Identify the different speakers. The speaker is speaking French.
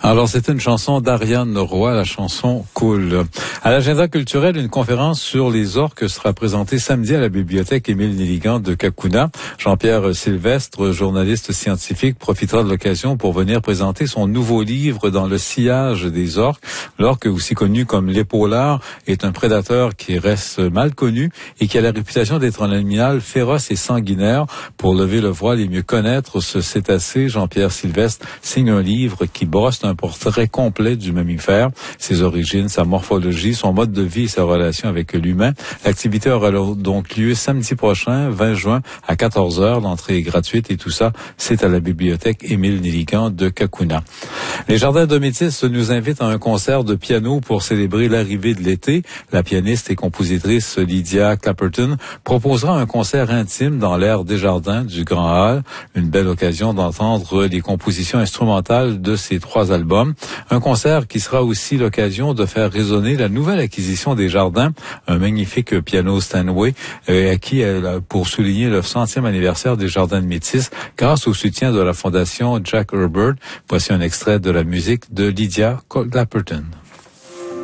Speaker 1: Alors, c'était une chanson d'Ariane Roy, la chanson Cool. À l'agenda culturel, une conférence sur les orques sera présentée samedi à la bibliothèque Émile Nelligan de Cacouna. Jean-Pierre Sylvestre, journaliste scientifique, profitera de l'occasion pour venir présenter son nouveau livre Dans le sillage des orques. L'orque, aussi connu comme l'épaulard, est un prédateur qui reste mal connu et qui a la réputation d'être un animal féroce et sanguinaire. Pour lever le voile et mieux connaître ce cétacé, Jean-Pierre Sylvestre signe un livre qui brosse un portrait complet du mammifère, ses origines, sa morphologie, son mode de vie et sa relation avec l'humain. L'activité aura donc lieu samedi prochain, 20 juin, à 14h. L'entrée est gratuite et tout ça, c'est à la bibliothèque Émile Nelligan de Cacouna. Les Jardins de Métis nous invitent à un concert de piano pour célébrer l'arrivée de l'été. La pianiste et compositrice Lydia Clapperton proposera un concert intime dans l'air des Jardins du Grand Hall. Une belle occasion d'entendre les compositions instrumentales de ces trois albums. Un concert qui sera aussi l'occasion de faire résonner la nouvelle acquisition des Jardins, un magnifique piano Steinway, acquis pour souligner le 100e anniversaire des Jardins de Métis grâce au soutien de la Fondation Jack Herbert. Voici un extrait de la musique de Lydia Clapperton.